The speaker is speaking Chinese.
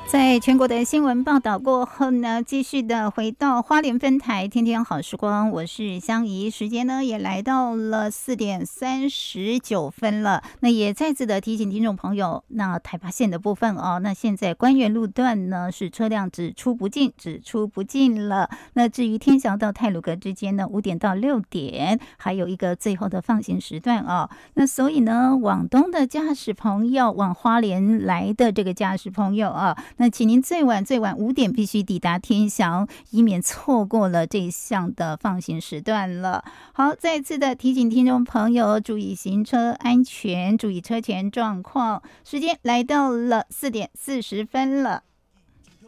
在全国的新闻报道过后呢，继续的回到花莲分台天天好时光，我是香怡，时间呢也来到了4:39了。那也再次的提醒听众朋友，那台八线的部分哦，那现在关原路段呢是车辆只出不进了。那至于天祥到太鲁阁之间呢，5点到6点，还有一个最后的放行时段哦。那所以呢，往东的驾驶朋友，往花莲来的这个驾驶朋友啊，那请您最晚5点必须抵达天祥，以免错过了这一项的放行时段了。好，再次的提醒听众朋友注意行车安全，注意车前状况。时间来到了4:40了。